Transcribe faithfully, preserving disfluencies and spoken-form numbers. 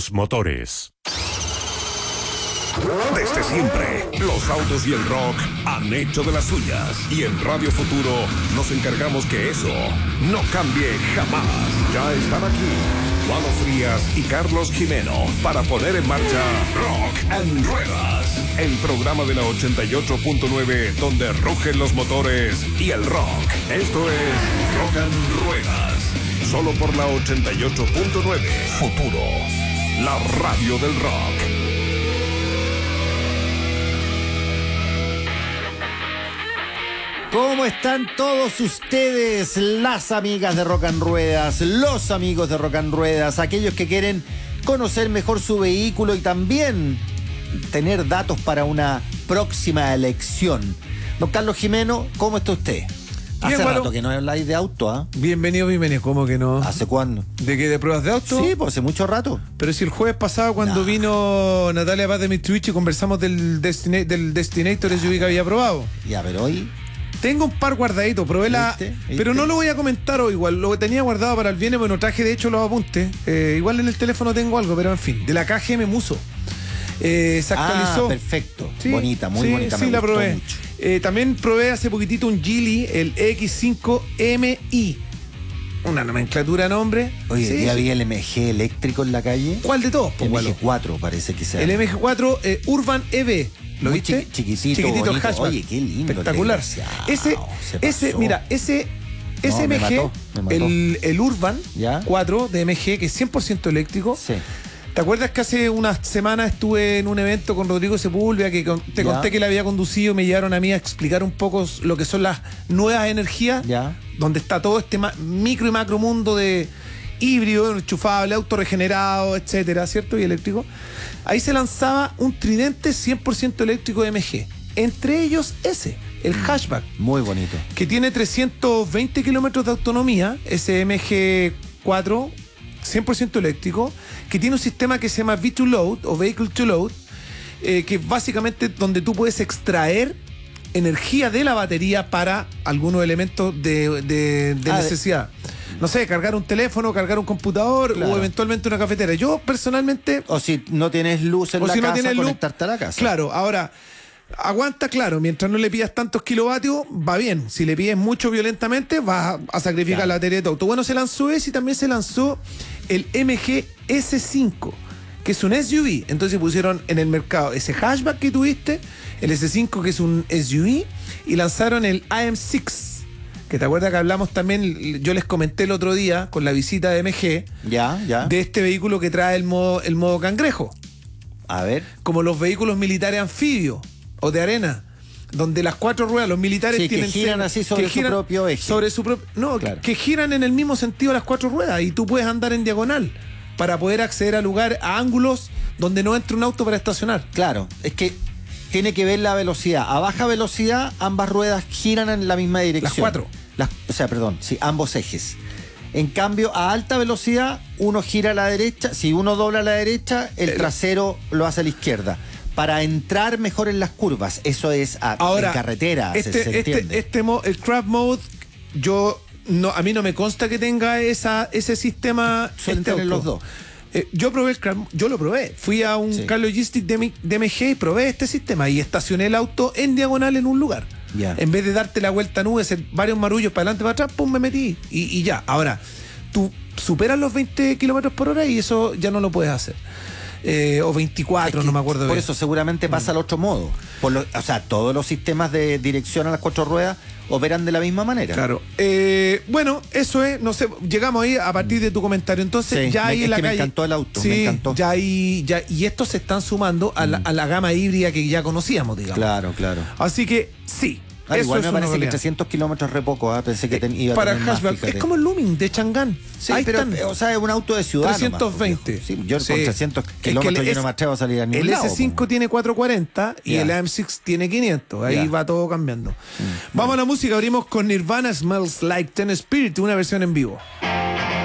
los motores. Desde siempre, los autos y el rock han hecho de las suyas. Y en Radio Futuro nos encargamos que eso no cambie jamás. Ya están aquí Juano Frías y Carlos Jimeno para poner en marcha Rock and Ruedas, el programa de la ochenta y ocho punto nueve donde rugen los motores y el rock. Esto es Rock and Ruedas, solo por la ochenta y ocho punto nueve. Futuro, la radio del rock. ¿Cómo están todos ustedes, las amigas de Rock and Ruedas, los amigos de Rock and Ruedas, aquellos que quieren conocer mejor su vehículo y también tener datos para una próxima elección? Don Carlos Jimeno, ¿cómo está usted? Hace Bien, rato bueno, que no habláis de auto, ¿ah? ¿eh? Bienvenido, bienvenido. ¿Cómo que no? ¿Hace cuándo? ¿De qué? ¿De pruebas de auto? Sí, pues hace mucho rato. Pero si el jueves pasado cuando No. vino Natalia Paz de Mitsubishi conversamos del, Destina- del Destinator S U V que había probado. Ya, pero hoy... Tengo un par guardadito, probé la... ¿Viste? ¿Viste? Pero no lo voy a comentar hoy igual, lo tenía guardado para el viernes, bueno, traje de hecho los apuntes. Eh, igual en el teléfono tengo algo, pero en fin, de la K G M Muso. Eh, se actualizó. Ah, perfecto. Sí, bonita, muy sí, bonita. Sí, me la gustó probé. mucho. Eh, también probé hace poquitito un Geely, el X cinco M I. Una nomenclatura de nombre. Oye, Sí, ¿ya sí. vi el M G eléctrico en la calle? ¿Cuál de todos? Pues, M G Gualo? cuatro parece que sea. El M G cuatro eh, Urban E V. ¿Lo Muy viste? chiqui- chiquitito, Chiquitito bonito. hatchback. Oye, qué lindo, Espectacular. desgraciado, Ese, se ese, pasó. mira, ese, ese No, me M G, mató, me mató. el, el Urban ¿Ya? cuatro de M G, que es cien por ciento eléctrico. Sí. ¿Te acuerdas que hace unas semanas estuve en un evento con Rodrigo Sepúlveda que con- te Ya. conté que le había conducido? Me llevaron a mí a explicar un poco lo que son las nuevas energías, Ya. donde está todo este ma- micro y macro mundo de híbrido, enchufable, autorregenerado, etcétera, ¿cierto? Y eléctrico. Ahí se lanzaba un tridente cien por ciento eléctrico de M G. Entre ellos ese, el hatchback, Muy bonito. que tiene trescientos veinte kilómetros de autonomía, ese M G cuatro, cien por ciento eléctrico, que tiene un sistema que se llama V to Load o Vehicle to Load, eh, que es básicamente donde tú puedes extraer energía de la batería para algunos elementos de, de- de Ah, de- necesidad. No sé, cargar un teléfono, cargar un computador Claro. o eventualmente una cafetera. Yo personalmente... O si no tienes luz en O la si no casa, tienes luz, conectarte a la casa. Claro, ahora, aguanta, claro, mientras no le pidas tantos kilovatios, va bien. Si le pides mucho violentamente, vas a, a sacrificar Claro. la batería de tu auto. Bueno, se lanzó ese y también se lanzó el M G S cinco, que es un S U V. Entonces pusieron en el mercado ese hatchback que tuviste, el S cinco, que es un S U V, y lanzaron el I M seis. Que te acuerdas que hablamos también, yo les comenté el otro día con la visita de M G, Ya, ya. de este vehículo que trae el modo, el modo cangrejo, A ver. como los vehículos militares anfibios o de arena, donde las cuatro ruedas, los militares Sí, que tienen giran así sobre que su propio eje. Sobre su propio, no, Claro. que, que giran en el mismo sentido las cuatro ruedas y tú puedes andar en diagonal para poder acceder a lugar, a ángulos donde no entre un auto para estacionar. Claro, es que tiene que ver la velocidad. A baja velocidad, ambas ruedas giran en la misma dirección. Las cuatro. Las- o sea, perdón, sí, ambos ejes. En cambio, a alta velocidad, uno gira a la derecha. Si uno dobla a la derecha, el El- trasero lo hace a la izquierda. Para entrar mejor en las curvas. Eso es a, Ahora, en carretera, se- este, se, entiende. este, este mo- el Craft Mode, yo no, a mí no me consta que tenga esa, ese sistema. Suelen este tener auto. los dos. Eh, yo probé el Craft, yo lo probé. Fui a un Sí. Car Logistic de, mi- de M G y probé este sistema y estacioné el auto en diagonal en un lugar. Ya. En vez de darte la vuelta a nube, hacer varios marullos para adelante, para atrás, pum, me metí y, y ya. Ahora, tú superas los veinte kilómetros por hora y eso ya no lo puedes hacer. Eh, o veinticuatro, Es que no me acuerdo Por bien. eso seguramente pasa al otro modo. Por lo- o sea, todos los sistemas de dirección a las cuatro ruedas operan de la misma manera. Claro. Eh, bueno, eso es, no sé, llegamos ahí a partir de tu comentario. Entonces, Sí, ya me- ahí es en la que me calle. encantó el auto, sí, me encantó. Ya ahí, ya, y estos se están sumando a la, a la gama híbrida que ya conocíamos, digamos. Claro, claro. Así que sí. Ah, eso igual es me una parece que realidad. trescientos kilómetros es re poco, ¿ah? Pensé que ten- iba a Para tener más, hatchback. fíjate. Es como el Lumin de Changán. Sí, ahí pero, están. o sea, es un auto de ciudad. trescientos veinte. nomás, sí, yo Sí. con trescientos Es que kilómetros el yo no S- me atrevo a salir a ningún El lado. S cinco po. tiene cuatrocientos cuarenta y Ya. el A M seis tiene quinientos. Ahí Ya. va todo cambiando. Vamos a la música. Abrimos con Nirvana, Smells Like Teen Spirit, una versión en vivo.